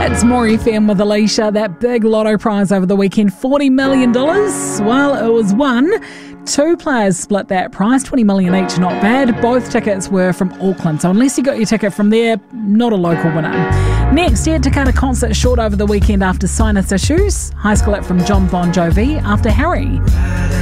It's More FM with Alicia. That big lotto prize over the weekend, $40 million. Well, it was won. Two players split that prize, $20 million each, not bad. Both tickets were from Auckland, so unless you got your ticket from there, not a local winner. Next, he had to cut a concert short over the weekend after sinus issues. High School act from John Bon Jovi after Harry.